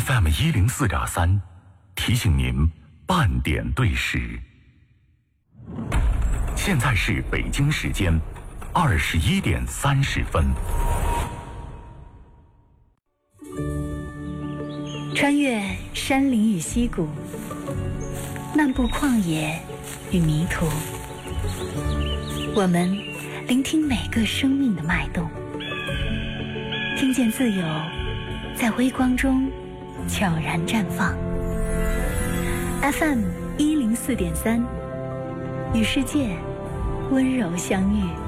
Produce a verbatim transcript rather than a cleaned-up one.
F M 一零四点三，提醒您半点对时。现在是北京时间二十一点三十分。 穿越山林与溪谷，漫步旷野与迷途，我们聆听每个生命的脉动，听见自由在微光中悄然绽放。 F M 一零四点三，与世界温柔相遇。